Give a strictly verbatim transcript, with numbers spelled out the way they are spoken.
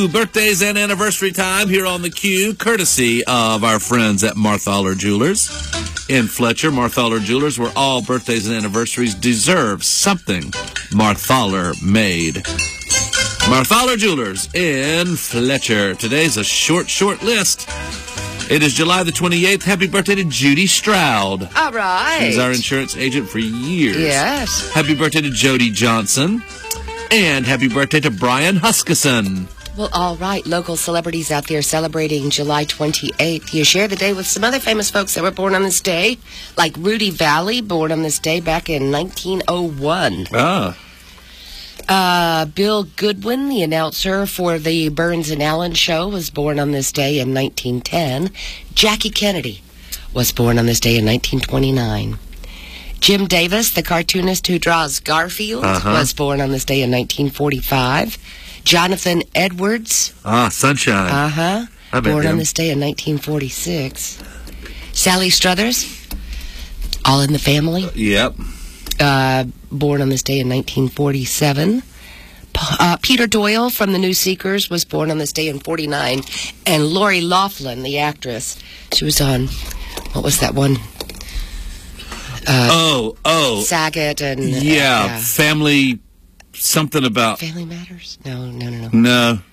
Birthdays and anniversary time here on the Q, courtesy of our friends at Marthaler Jewelers in Fletcher. Marthaler Jewelers, where all birthdays and anniversaries deserve something Marthaler made. Marthaler Jewelers in Fletcher. Today's a short, short list. It is July the twenty-eighth. Happy birthday to Judy Stroud. All right. She's our insurance agent for years. Yes. Happy birthday to Jody Johnson. And happy birthday to Brian Huskisson. Well, all right. Local celebrities out there celebrating July twenty-eighth. You share the day with some other famous folks that were born on this day, like Rudy Valley, born on this day back in nineteen oh one. Ah. Uh, Bill Goodwin, the announcer for the Burns and Allen show, was born on this day in nineteen ten. Jackie Kennedy was born on this day in nineteen twenty-nine. Jim Davis, the cartoonist who draws Garfield, uh-huh. was born on this day in nineteen forty-five. Jonathan Edwards. Ah, Sunshine. Uh-huh. I bet Born him. on this day in nineteen forty-six. Sally Struthers, All in the Family. Yep. Uh, born on this day in nineteen forty-seven. P- uh, Peter Doyle from the New Seekers was born on this day in forty-nine. And Lori Loughlin, the actress, she was on, what was that one? Uh, oh, oh. Saget and... Yeah, uh, family, something about... Family Matters? No, no, no, no. No.